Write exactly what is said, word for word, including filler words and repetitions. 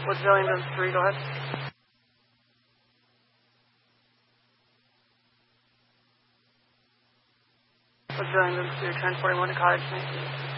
What's Billington three, go ahead. What's Billington three, ten forty-one to Cottage, nineteen.